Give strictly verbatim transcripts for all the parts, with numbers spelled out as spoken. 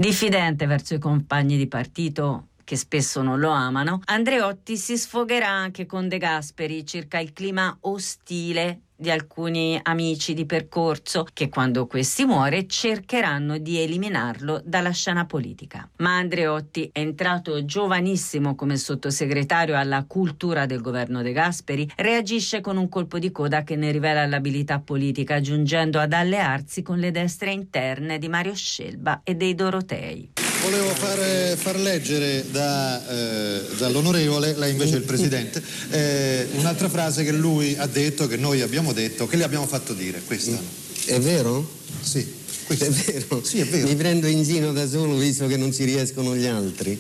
Diffidente verso i compagni di partito, che spesso non lo amano, Andreotti si sfogherà anche con De Gasperi circa il clima ostile di alcuni amici di percorso che, quando questi muore, cercheranno di eliminarlo dalla scena politica. Ma Andreotti, entrato giovanissimo come sottosegretario alla cultura del governo De Gasperi, reagisce con un colpo di coda che ne rivela l'abilità politica, giungendo ad allearsi con le destre interne di Mario Scelba e dei Dorotei. Volevo far, far leggere da, eh, dall'onorevole, lei invece è il presidente, eh, un'altra frase che lui ha detto, che noi abbiamo detto, che le abbiamo fatto dire. Questa. È vero? Sì. Questa. È vero? Sì, è vero. Mi prendo in giro da solo visto che non ci riescono gli altri.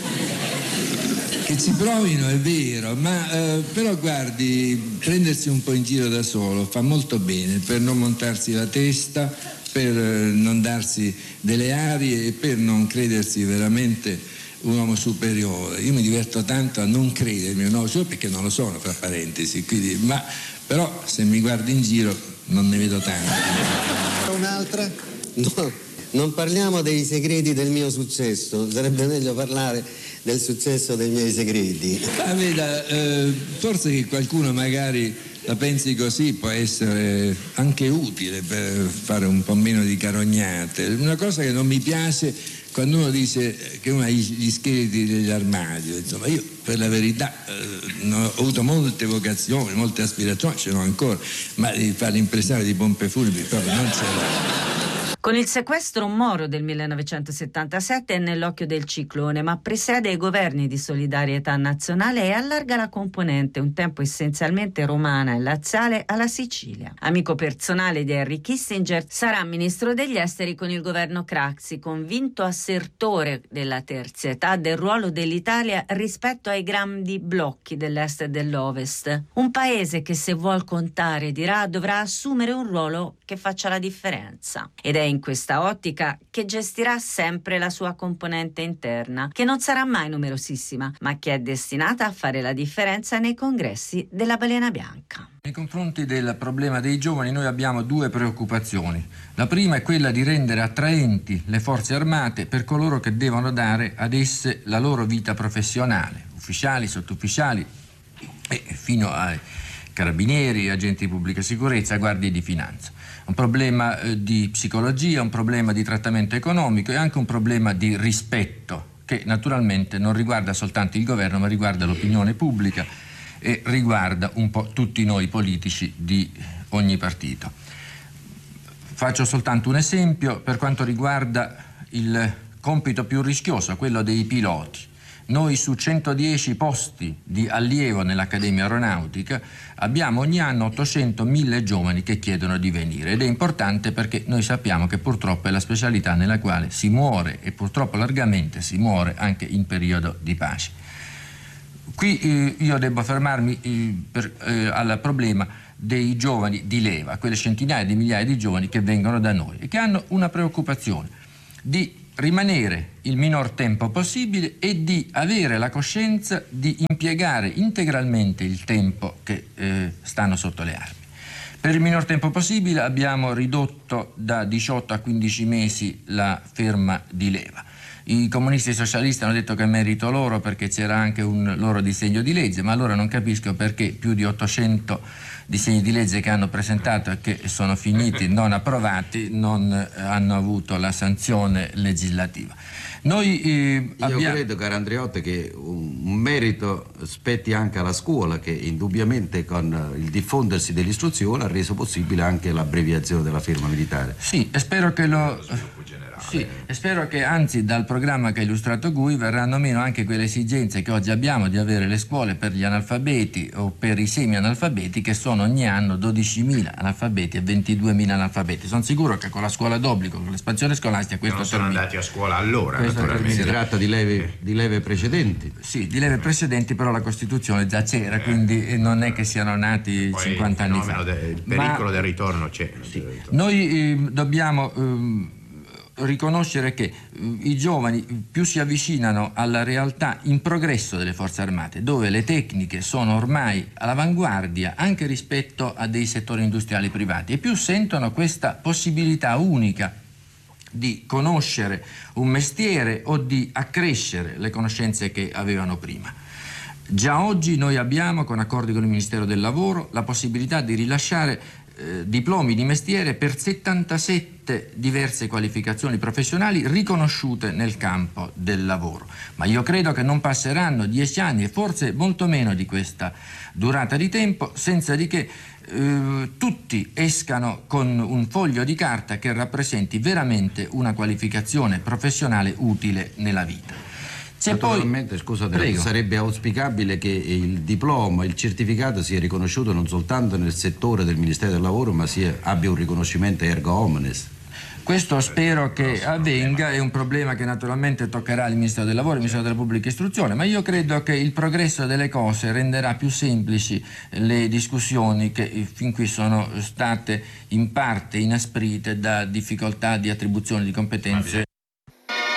Che ci provino è vero, ma eh, però guardi, prendersi un po' in giro da solo fa molto bene per non montarsi la testa, per non darsi delle arie e per non credersi veramente un uomo superiore. Io mi diverto tanto a non credermi, no, solo perché non lo sono, fra parentesi, quindi, ma però se mi guardo in giro non ne vedo tanti. Un'altra? No, non parliamo dei segreti del mio successo, sarebbe meglio parlare del successo dei miei segreti. Ma veda, eh, forse che qualcuno magari la pensi così può essere anche utile per fare un po' meno di carognate. Una cosa che non mi piace quando uno dice che uno ha gli scheletri dell'armadio, insomma, io per la verità eh, ho avuto molte vocazioni, molte aspirazioni, ce n'ho ancora, ma di fare l'impresario di pompe funebri proprio non ce l'ho. Con il sequestro Moro del millenovecentosettantasette è nell'occhio del ciclone, ma presiede i governi di solidarietà nazionale e allarga la componente, un tempo essenzialmente romana e laziale, alla Sicilia. Amico personale di Henry Kissinger, sarà ministro degli esteri con il governo Craxi, convinto assertore della terzietà del ruolo dell'Italia rispetto ai grandi blocchi dell'est e dell'ovest. Un paese che, se vuol contare, dirà, dovrà assumere un ruolo che faccia la differenza. Ed è in questa ottica che gestirà sempre la sua componente interna, che non sarà mai numerosissima, ma che è destinata a fare la differenza nei congressi della Balena Bianca. Nei confronti del problema dei giovani noi abbiamo due preoccupazioni. La prima è quella di rendere attraenti le forze armate per coloro che devono dare ad esse la loro vita professionale, ufficiali, sottufficiali e fino ai carabinieri, agenti di pubblica sicurezza, guardie di finanza. Un problema eh, di psicologia, un problema di trattamento economico e anche un problema di rispetto che naturalmente non riguarda soltanto il governo ma riguarda l'opinione pubblica e riguarda un po' tutti noi politici di ogni partito. Faccio soltanto un esempio per quanto riguarda il compito più rischioso, quello dei piloti. Noi su centodieci posti di allievo nell'Accademia Aeronautica abbiamo ogni anno ottocento mille giovani che chiedono di venire ed è importante perché noi sappiamo che purtroppo è la specialità nella quale si muore e purtroppo largamente si muore anche in periodo di pace. Qui eh, io devo fermarmi eh, per, eh, al problema dei giovani di leva, quelle centinaia di migliaia di giovani che vengono da noi e che hanno una preoccupazione di rimanere il minor tempo possibile e di avere la coscienza di impiegare integralmente il tempo che eh, stanno sotto le armi. Per il minor tempo possibile abbiamo ridotto da diciotto a quindici mesi la ferma di leva. I comunisti socialisti hanno detto che è merito loro perché c'era anche un loro disegno di legge, ma allora non capisco perché più di ottocento disegni di legge che hanno presentato e che sono finiti non approvati non hanno avuto la sanzione legislativa. Noi eh, Io abbiamo... credo, caro Andreotti, che un, un merito spetti anche alla scuola che indubbiamente con il diffondersi dell'istruzione ha reso possibile anche l'abbreviazione della ferma militare. Sì, e spero che lo... Sì, e spero che anzi dal programma che ha illustrato Gui verranno meno anche quelle esigenze che oggi abbiamo di avere le scuole per gli analfabeti o per i semi-analfabeti che sono ogni anno dodicimila analfabeti e ventiduemila analfabeti. Sono sicuro che con la scuola d'obbligo, con l'espansione scolastica questo non sono termina. andati a scuola allora, Questo naturalmente. Si tratta di leve, di leve precedenti. Sì, di leve precedenti, però la Costituzione già c'era, eh, quindi non è che siano nati poi cinquanta anni fa. De, il pericolo Ma, del ritorno c'è. Sì. Noi eh, dobbiamo... Eh, riconoscere che uh, i giovani più si avvicinano alla realtà in progresso delle forze armate, dove le tecniche sono ormai all'avanguardia anche rispetto a dei settori industriali privati, e più sentono questa possibilità unica di conoscere un mestiere o di accrescere le conoscenze che avevano prima. Già oggi noi abbiamo, con accordi con il Ministero del Lavoro, la possibilità di rilasciare eh, diplomi di mestiere per settantasette diverse qualificazioni professionali riconosciute nel campo del lavoro. Ma io credo che non passeranno dieci anni e forse molto meno di questa durata di tempo senza di che eh, tutti escano con un foglio di carta che rappresenti veramente una qualificazione professionale utile nella vita. C'è Naturalmente, poi... scusate, Prego. sarebbe auspicabile che il diploma, il certificato sia riconosciuto non soltanto nel settore del Ministero del Lavoro, ma sia, abbia un riconoscimento erga omnes. Questo spero che avvenga, è un problema che naturalmente toccherà il Ministero del Lavoro, il Ministero della Pubblica Istruzione, ma io credo che il progresso delle cose renderà più semplici le discussioni che fin qui sono state in parte inasprite da difficoltà di attribuzione di competenze.